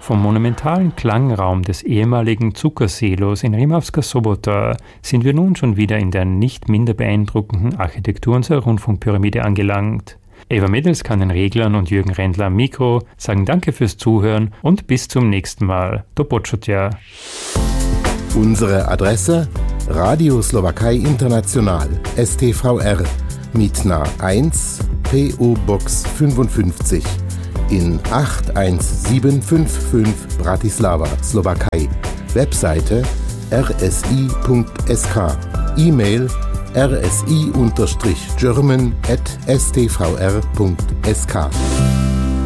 Vom monumentalen Klangraum des ehemaligen Zuckersilos in Rimavska Sobota sind wir nun schon wieder in der nicht minder beeindruckenden Architektur unserer Rundfunkpyramide angelangt. Eva Medels an den Reglern und Jürgen Rendler am Mikro sagen Danke fürs Zuhören und bis zum nächsten Mal. Do počutia. Unsere Adresse: Radio Slowakei International, STVR, Mitna 1, PO Box 55 in 81755 Bratislava, Slowakei. Webseite rsi.sk. E-Mail rsi-german@stvr.sk.